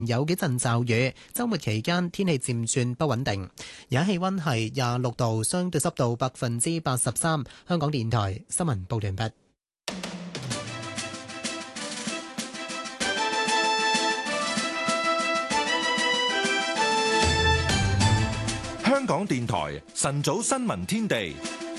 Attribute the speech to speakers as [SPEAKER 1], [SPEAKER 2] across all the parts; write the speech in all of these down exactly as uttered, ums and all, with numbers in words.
[SPEAKER 1] 有幾陣驟雨，週末期間天氣漸轉不穩定。而家氣溫係廿六度，相對濕度百分之八十三。香港電台新聞報完畢。
[SPEAKER 2] 香港電台晨早新聞天地。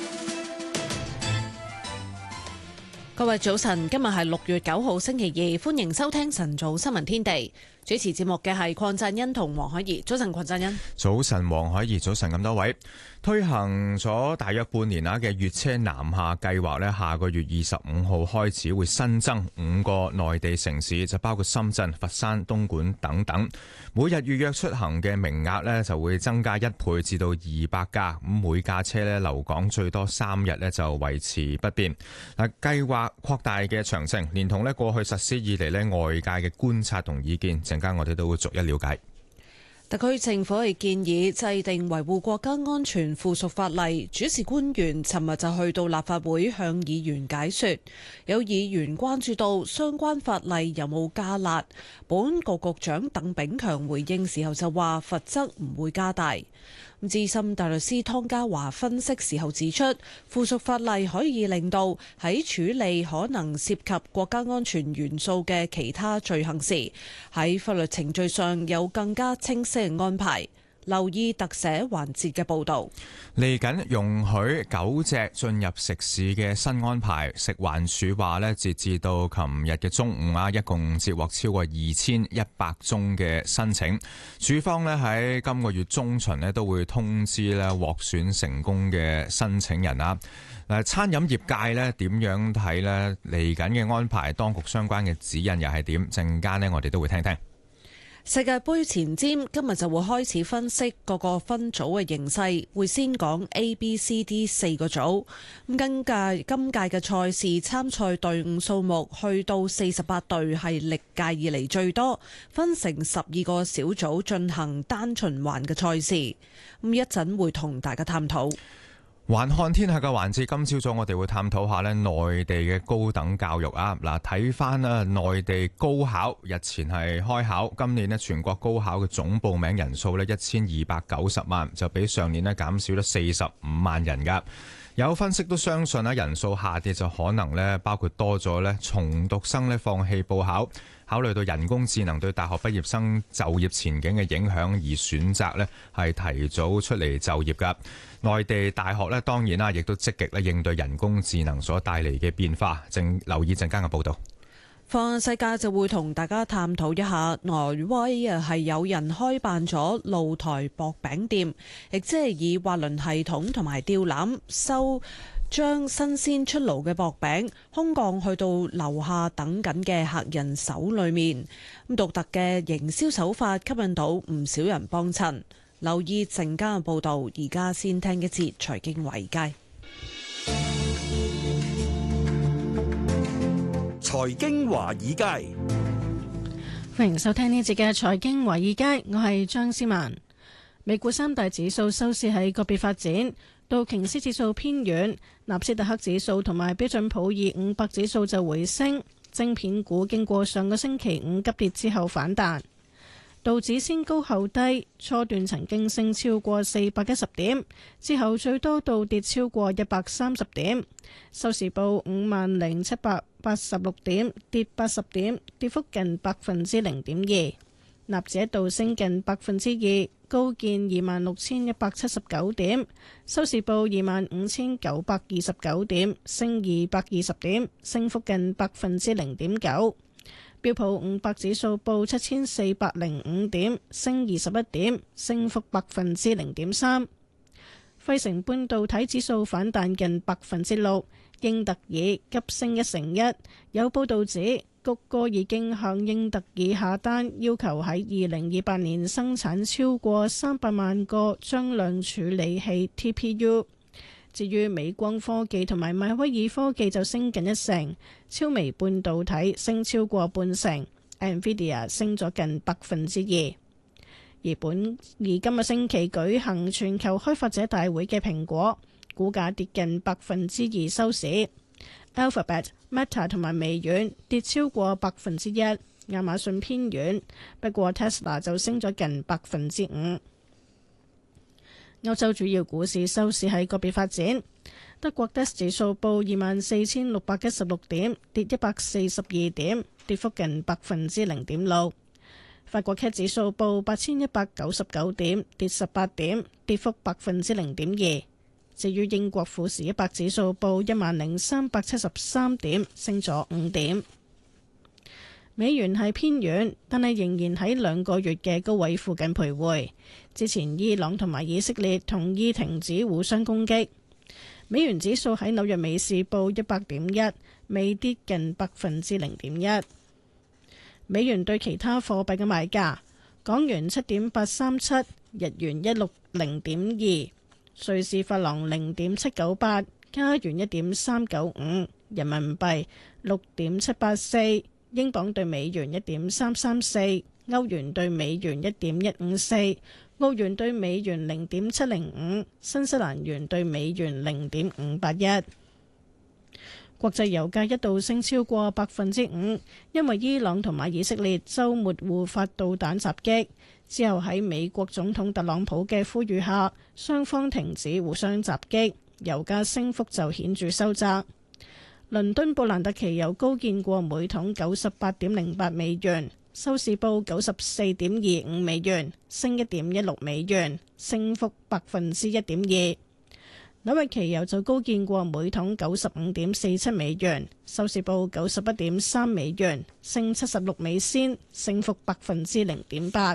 [SPEAKER 3] 各位早晨，今日係六月九號星期二，歡迎收聽晨早新聞天地。主持節目嘅係鄺振欣同黃海怡。早晨，鄺振欣。
[SPEAKER 4] 早晨，黃海怡。早晨，咁多位。推行咗大約半年啦嘅粵車南下計劃呢，下個月二十五號開始會新增五個內地城市，就包括深圳、佛山、東莞等等。每日預約出行嘅名額呢就會增加一倍至到二百架，咁每架車呢留港最多三日呢就維持不變。嗱，計劃擴大嘅詳情，連同呢過去實施以嚟呢外界嘅觀察同意見，陣間我哋都會逐一了解。
[SPEAKER 3] 特區政府係建議制定維護國家安全附屬法例，主事官員尋日就去到立法會向議員解說。有議員關注到相關法例有冇加辣，保安局局長鄧炳強回應時候就話罰則唔會加大。資深大律師湯家驊分析時候指出，附屬法例可以令到喺處理可能涉及國家安全元素嘅其他罪行時，喺法律程序上有更加清晰嘅安排。留意特寫環節嘅報導。
[SPEAKER 4] 嚟緊容許狗隻進入食肆嘅新安排，食環署話呢，截至到琴日嘅中午啊，一共接獲超過二千一百宗嘅申請。署方呢喺今個月中旬呢都會通知呢獲選成功嘅申請人啊。嗱，餐飲業界呢點樣睇呢？嚟緊嘅安排，當局相關嘅指引又係點？陣間呢我哋都會聽聽。
[SPEAKER 3] 世界盃前瞻今日就會開始分析各個分組嘅形勢，會先講 A、B、C、D 四個組。咁今屆今屆嘅賽事參賽隊伍數目去到四十八隊，係歷屆以嚟最多，分成十二個小組進行單循環嘅賽事。咁一陣會同大家探討。
[SPEAKER 4] 環看天下嘅環節，今朝早我哋會探討下咧內地嘅高等教育啊。嗱，睇翻啦，內地高考日前係開考，今年咧全國高考嘅總報名人數咧一千二百九十萬，就比上年咧減少咗四十五萬人噶。有分析都相信咧人數下跌就可能咧包括多咗咧重讀生咧放棄報考，考慮到人工智能對大學畢業生就業前景嘅影響而選擇咧係提早出嚟就業噶。內地大學咧當然啦，亦都積極咧應對人工智能所帶嚟嘅變化。正留意陣間嘅報道。
[SPEAKER 3] 放眼世界就會同大家探討一下，挪威啊係有人開辦咗露台薄餅店，亦即係以滑輪系統同埋吊籃收將新鮮出爐嘅薄餅空降去到樓下等緊嘅客人手裏面。咁獨特嘅營銷手法吸引到唔少人幫襯。留意陣間嘅報道，而家先聽一節財經華爾街。
[SPEAKER 2] 財經華爾街，
[SPEAKER 5] 歡迎收聽呢一節嘅財經華爾街，我係張思曼。美股三大指數收市喺個別發展，道瓊斯指數偏軟，納斯達克指數同埋標準普爾五百指數就回升。晶片股經過上個星期五急跌之後反彈。道指先高後低，初段曾經升超過四百一十點，之後最多倒跌超過一百三十點，收市報五萬零七百八十六點，跌八十點，跌幅近百分之零點二。納指一度升近百分之二，高見二萬六千一百七十九點，收市報二萬五千九百二十九點，升二百二十點，升幅近百分之零點九。標普五百指數報七千四百零五點，升二十一點，升幅百分之零點三。費城半導體指數反彈近百分之六，英特爾急升一成一。有報道指，谷歌已經向英特爾下單，要求喺二零二八年生產超過三百萬個張量處理器 T P U。至於美光科技同埋邁威爾科技就升近一成，超微半導體升超過半成 ，Nvidia 升咗近百分之二。而本而今個星期舉行全球開發者大會嘅蘋果，股價跌近百分之二收市。Alphabet、Meta 同埋微軟跌超過百分之一， 亞馬遜偏軟，不過 Tesla 就升咗近百分之五。歐洲主要股市收市喺個別發展，德國 D A X 指數報二萬四千六百一十六點，跌一百四十二點，跌幅近百分之零點六。法國 C A C 指數報八千一百九十九點，跌十八點，跌幅百分之零點二。至於英國富時一百指數報一萬零三百七十三點，升咗五點。美元係偏軟，但係仍然喺兩個月嘅高位附近徘徊。之前伊朗同埋以色列同意停止互相攻擊。美元指數喺紐約美市報一百點一，未跌近百分之零點一。美元對其他貨幣嘅賣價：港元七點八三七，日元一六零點二，瑞士法郎零點七九八，加元一點三九五，人民幣六點七八四，英鎊對美元一點三三四，歐元對美元一點一五四，澳元對美元零點七零五，新西蘭元對美元零點五八一。國際油價一度升超過百分之五，因為伊朗同埋以色列週末互發導彈襲擊，之後喺美國總統特朗普嘅呼籲下，雙方停止互相襲擊，油價升幅就顯著收窄。倫敦布蘭特期油高見過每桶九十八點零八美元，收市報九十四點二五美元，升一點一六美元，升幅百分之一點二。紐約期油就高見過每桶九十五點四七美元，收市報九十一點三美元，升七十六美仙，升幅百分之零點八。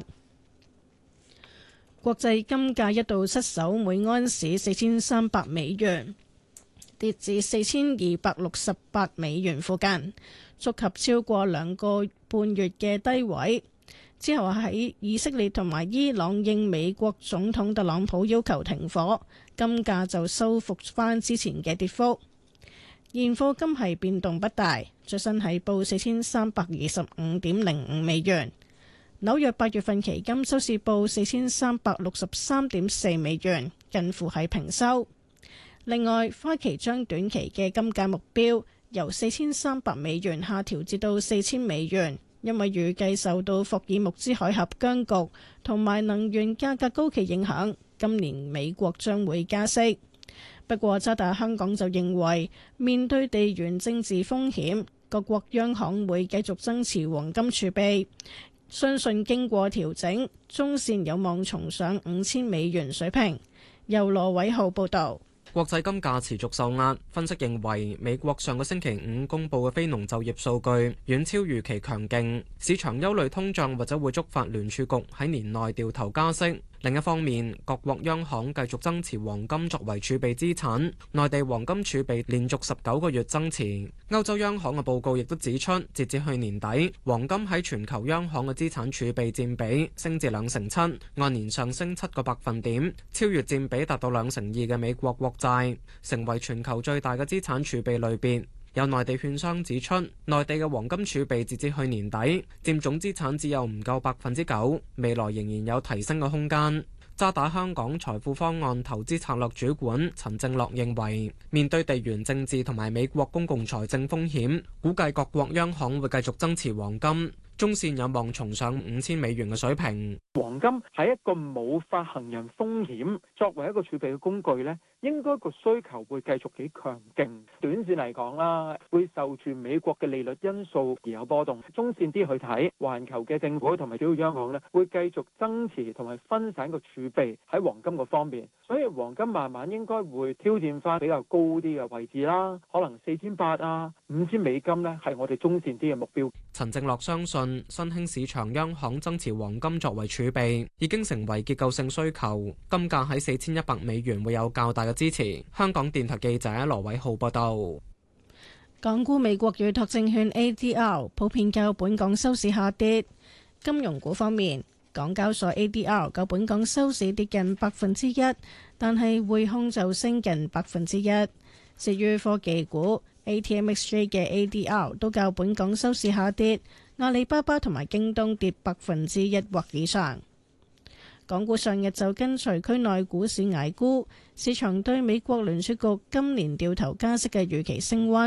[SPEAKER 5] 國際金價一度失守每盎司四千三百美元，跌至四千二百六十八美元附近，觸及超過兩個半月嘅低位。之後喺以色列同埋伊朗應美國總統特朗普要求停火，金價就收復翻之前嘅跌幅。現貨金係變動不大，最新係報四千三百二十五點零五美元。紐約八月份期金收市報四千三百六十三點四美元，近乎係平收。另外，花旗將短期嘅金價目標由四千三百美元下調至到四千美元。因為預計受到霍爾木茲海峽僵局同埋能源價格高企影響，今年美國將會加息。不過渣打香港就認為，面對地緣政治風險，各國央行會繼續增持黃金儲備，相信經過調整，中線有望重上五千美元水平。由羅偉浩報導。
[SPEAKER 6] 國際金價持續受壓，分析認為美國上個星期五公佈嘅非農就業數據遠超預期強勁，市場憂慮通脹或者會觸發聯儲局喺年內掉頭加息。另一方面，各國央行繼續增持黃金作為儲備資產，內地黃金儲備連續十九個月增持。歐洲央行嘅報告亦都指出，截至去年底，黃金喺全球央行嘅資產儲備佔比升至兩成七，按年上升七個百分點，超越佔比達到兩成二嘅美國國債，成為全球最大嘅資產儲備類別。有內地券商指出，內地嘅黃金儲備截至去年底佔總資產只有唔夠百分之九，未來仍然有提升嘅空間。渣打香港財富方案投資策略主管陳正樂認為，面對地緣政治同埋美國公共財政風險，估計各國央行會繼續增持黃金，中線有望重上五千美元嘅水平。
[SPEAKER 7] 黃金係一個冇發行人風險，作為一個儲備嘅工具呢，應該個需求會繼續幾強勁。短線嚟講啦，會受住美國嘅利率因素而有波動。中線啲去睇，環球嘅政府同埋主要央行呢，會繼續增持同埋分散個儲備喺黃金個方面。所以黃金慢慢應該會挑戰翻比較高啲嘅位置啦，可能四千八啊、五千美金呢，係我哋中線啲嘅目標。
[SPEAKER 6] 陳正樂相信新興市場央行增持黃金作為儲備已經成為結構性需求，金價喺四千一百美元會有較大嘅支持。香港電台記者羅偉浩報道。
[SPEAKER 5] 港股美國預託證券 A D R 普遍較本港收市下跌。金融股方面，港交所 A D R 較本港收市跌近百分之一，但係匯控就升近百分之一。至於科技股 A T M X J 嘅 A D R 都較本港收市下跌，阿里巴巴同埋京東跌百分之一或以上。港股上日就跟隨區內股市捱沽，市場對美國聯儲局今年掉頭加息嘅預期升溫。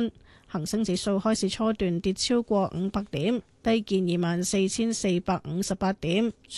[SPEAKER 5] 恒生指數開市初段跌超過五百點，低見二萬四千四百五十八點，